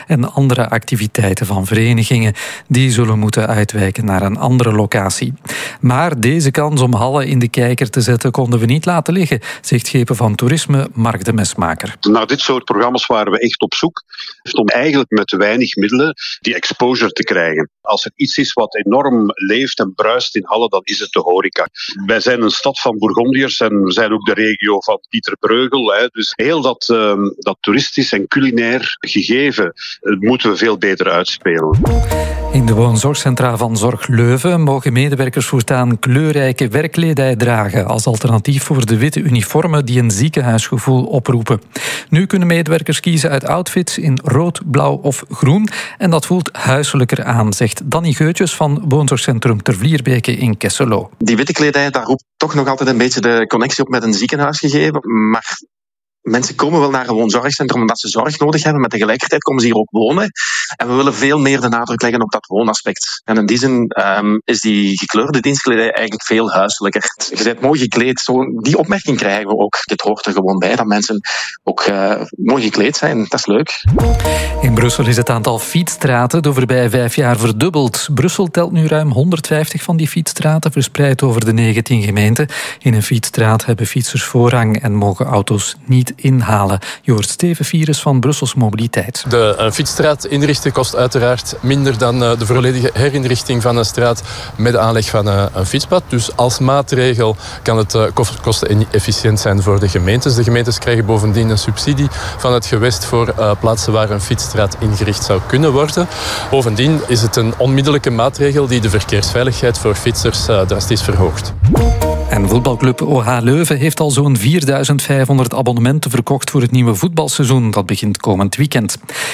en andere activiteiten van verenigingen. Die zullen moeten uitwijken naar een andere locatie. Maar deze kans om Halle in de kijker te zetten konden we niet laten liggen, zegt Schepen van Toerisme Mark de Mesmaker. Naar dit soort programma's waren we echt op zoek om eigenlijk met weinig middelen die exposure te krijgen. Als er iets is wat enorm leeft en bruist in Halle, dan is het de horeca. Wij zijn een stad van Bourgondiërs en we zijn ook de regio van Pieter Bruegel. Dus heel dat toeristisch en culinair gegeven moeten we veel beter uitspelen. In de woonzorgcentra van Zorg Leuven mogen medewerkers voortaan kleurrijke werkkledij dragen als alternatief voor de witte uniformen die een ziekenhuisgevoel oproepen. Nu kunnen medewerkers kiezen uit outfits in rood, blauw of groen en dat voelt huiselijker aan, zegt Danny Geutjes van woonzorgcentrum Ter Vlierbeke in Kesselo. Die witte kledij, daar roept toch nog altijd een beetje de connectie op met een ziekenhuisgegeven, maar mensen komen wel naar een woonzorgcentrum omdat ze zorg nodig hebben, maar tegelijkertijd komen ze hier ook wonen. En we willen veel meer de nadruk leggen op dat woonaspect. En in die zin is die gekleurde dienstkledij eigenlijk veel huiselijker. Je bent mooi gekleed. Die opmerking krijgen we ook. Dit hoort er gewoon bij, dat mensen ook mooi gekleed zijn. Dat is leuk. In Brussel is het aantal fietsstraten de voorbije 5 jaar verdubbeld. Brussel telt nu ruim 150 van die fietsstraten, verspreid over de 19 gemeenten. In een fietsstraat hebben fietsers voorrang en mogen auto's niet inhalen. Je hoort Steven Vieres van Brussels Mobiliteit. Een fietsstraat inrichten kost uiteraard minder dan de volledige herinrichting van een straat met de aanleg van een fietspad. Dus als maatregel kan het kostenefficiënt zijn voor de gemeentes. De gemeentes krijgen bovendien een subsidie van het gewest voor plaatsen waar een fietsstraat ingericht zou kunnen worden. Bovendien is het een onmiddellijke maatregel die de verkeersveiligheid voor fietsers drastisch verhoogt. En voetbalclub OH Leuven heeft al zo'n 4.500 abonnementen verkocht voor het nieuwe voetbalseizoen. Dat begint komend weekend.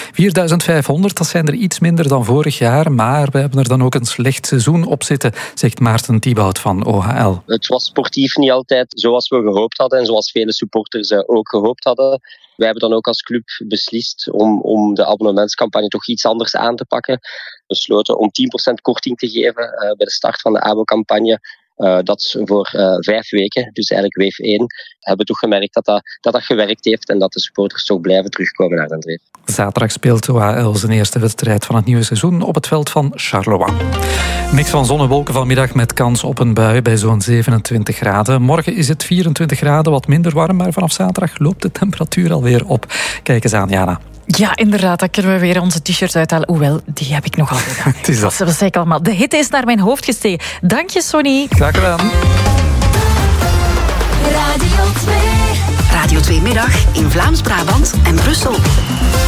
4.500, dat zijn er iets minder dan vorig jaar, maar we hebben er dan ook een slecht seizoen op zitten, zegt Maarten Thibaut van OHL. Het was sportief niet altijd zoals we gehoopt hadden en zoals vele supporters ook gehoopt hadden. Wij hebben dan ook als club beslist om de abonnementscampagne toch iets anders aan te pakken. We besloten om 10% korting te geven bij de start van de abo-campagne. Dat is voor 5 weken, dus eigenlijk weef 1. Hebben we toch gemerkt dat gewerkt heeft en dat de supporters toch blijven terugkomen naar Den Dreef. Zaterdag speelt OHL zijn eerste wedstrijd van het nieuwe seizoen op het veld van Charleroi. Mix van zon en wolken vanmiddag met kans op een bui bij zo'n 27 graden. Morgen is het 24 graden, wat minder warm, maar vanaf zaterdag loopt de temperatuur alweer op. Kijk eens aan, Jana. Ja, inderdaad, dan kunnen we weer onze t-shirts uithalen. Hoewel, die heb ik nog altijd aan. Het is dat. Dat zei ik allemaal. De hitte is naar mijn hoofd gestegen. Dank je, Sonny. Graag gedaan. Radio 2 Middag in Vlaams-Brabant en Brussel.